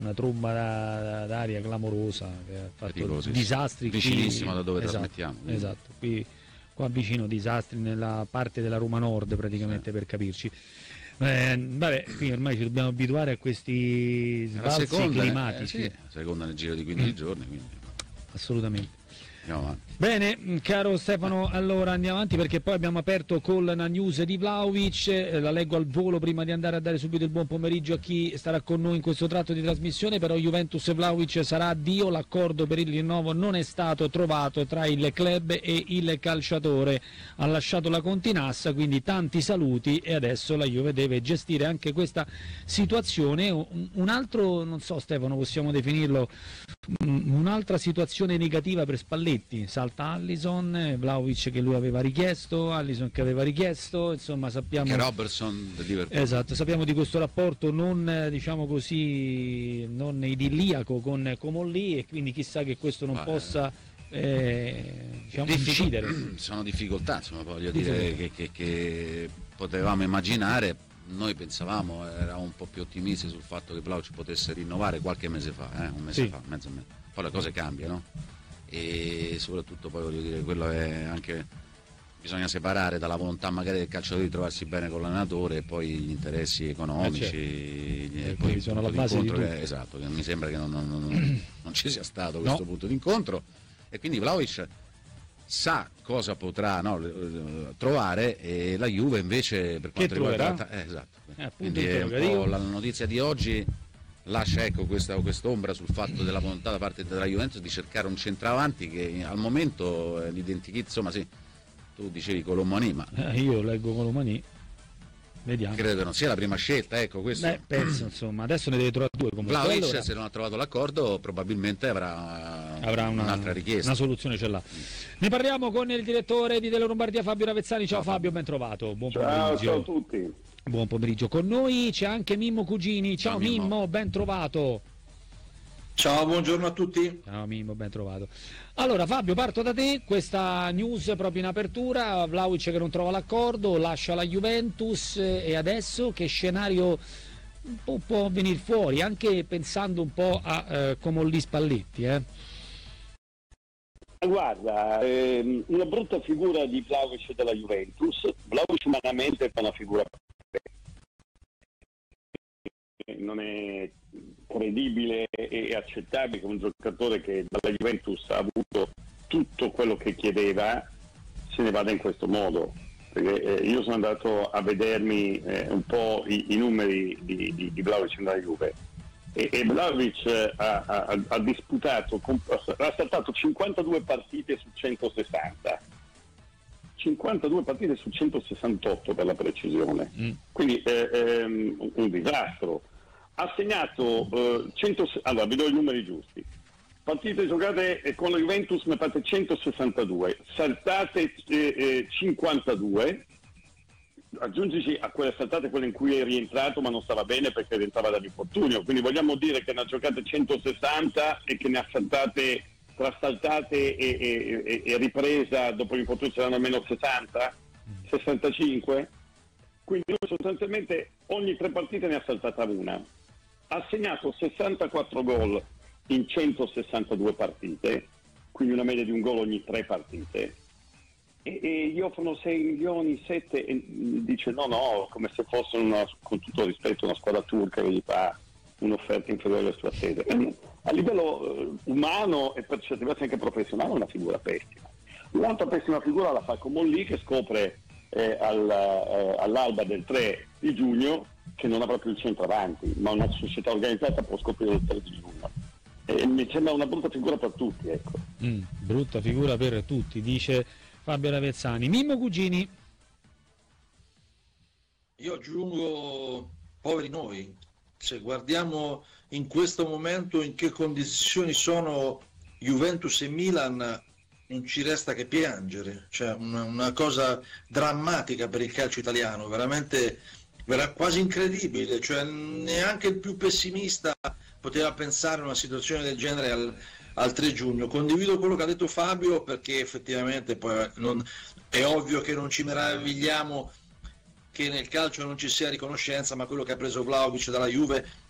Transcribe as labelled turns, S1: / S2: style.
S1: una tromba d'aria clamorosa che ha fatto disastri
S2: vicinissimo
S1: qui,
S2: da dove
S1: esatto,
S2: trasmettiamo. Quindi.
S1: Esatto, qua vicino disastri nella parte della Roma Nord praticamente, sì, per capirci. Vabbè, qui ormai ci dobbiamo abituare a questi sbalzi climatici.
S2: Sì, seconda nel giro di 15 giorni. Quindi.
S1: Assolutamente.
S2: Andiamo avanti.
S1: Bene, caro Stefano, allora andiamo avanti perché poi abbiamo aperto con la news di Vlahovic, la leggo al volo prima di andare a dare subito il buon pomeriggio a chi starà con noi in questo tratto di trasmissione, però Juventus e Vlahovic sarà addio, l'accordo per il rinnovo non è stato trovato tra il club e il calciatore, ha lasciato la Continassa, quindi tanti saluti e adesso la Juve deve gestire anche questa situazione. Un altro, non so Stefano, possiamo definirlo, un'altra situazione negativa per Spalletti, salta Alisson, Vlahovic che lui aveva richiesto, Alisson che aveva richiesto, insomma sappiamo
S2: che Robertson del Liverpool.
S1: Esatto, sappiamo di questo rapporto non, diciamo così, non idilliaco con Comolli e quindi chissà che questo non possa diciamo, incidere.
S2: Sono difficoltà, insomma, voglio dire che potevamo immaginare. Noi pensavamo, eravamo un po' più ottimisti sul fatto che Vlahovic potesse rinnovare qualche mese fa, un mese fa, mezzo mese. Poi le cose cambiano e soprattutto poi voglio dire, quello è anche, bisogna separare dalla volontà magari del calciatore di trovarsi bene con l'allenatore e poi gli interessi economici,
S1: certo.
S2: poi
S1: sono la base di tutto.
S2: Esatto, che mi sembra che non ci sia stato questo punto d'incontro e quindi Vlahovic sa cosa potrà trovare e la Juve invece per quanto riguarda quindi è un po' la notizia di oggi lascia quest'ombra sul fatto della volontà da parte della Juventus di cercare un centravanti che al momento l'identikit, insomma sì, tu dicevi Colomani, ma
S1: io leggo Colomani. Vediamo.
S2: Credo che non sia la prima scelta, ecco questo.
S1: Penso, insomma, adesso ne deve trovare due comunque.
S2: Vlahovic,
S1: allora,
S2: se non ha trovato l'accordo, probabilmente avrà un'altra richiesta.
S1: Una soluzione ce l'ha. Ne parliamo con il direttore di Tele Lombardia, Fabio Ravezzani. Ciao Fabio, ben trovato. Buon pomeriggio.
S3: Ciao a tutti.
S1: Buon pomeriggio. Con noi c'è anche Mimmo Cugini. Ciao Mimmo, ben trovato.
S4: Ciao, buongiorno a tutti.
S1: Ciao Mimmo, ben trovato. Allora Fabio, parto da te, questa news proprio in apertura, Vlahovic che non trova l'accordo, lascia la Juventus e adesso che scenario può venire fuori, anche pensando un po' a Comolli Spalletti?
S3: Guarda, una brutta figura di Vlahovic della Juventus, Vlahovic umanamente fa una figura non è credibile e accettabile che un giocatore che dalla Juventus ha avuto tutto quello che chiedeva se ne vada in questo modo, perché io sono andato a vedermi un po' i numeri di Vlahovic nella Juve e Vlahovic ha disputato, ha saltato 52 partite su 160, 52 partite su 168 per la precisione, quindi un disastro. Ha segnato allora vi do i numeri giusti: partite giocate con la Juventus ne fate 162, saltate 52, aggiungici a quelle saltate quelle in cui è rientrato ma non stava bene perché rientrava dall'infortunio, quindi vogliamo dire che ne ha giocate 160 e che ne ha saltate, tra saltate e ripresa dopo l'infortunio saranno almeno 60, 65, quindi sostanzialmente ogni 3 partite ne ha saltata una. Ha segnato 64 gol in 162 partite, quindi una media di un gol ogni 3 partite, e gli offrono 6 milioni, 7, e dice no, come se fosse con tutto rispetto una squadra turca che gli fa un'offerta inferiore alla sua sede. A livello umano e per certi versi anche professionale è una figura pessima. Un'altra pessima figura la fa Comolli, che scopre all'alba del 3 di giugno che non ha proprio il centravanti, ma una società organizzata può scoprire il 3 di giugno. E mi sembra una brutta figura per tutti, ecco.
S1: Brutta figura per tutti, dice Fabio Ravezzani. Mimmo Cugini.
S4: Io aggiungo, poveri noi, se guardiamo in questo momento in che condizioni sono Juventus e Milan, non ci resta che piangere, cioè una cosa drammatica per il calcio italiano, veramente quasi incredibile, cioè neanche il più pessimista poteva pensare a una situazione del genere al 3 giugno. Condivido quello che ha detto Fabio, perché effettivamente poi è ovvio che non ci meravigliamo che nel calcio non ci sia riconoscenza, ma quello che ha preso Vlahovic dalla Juve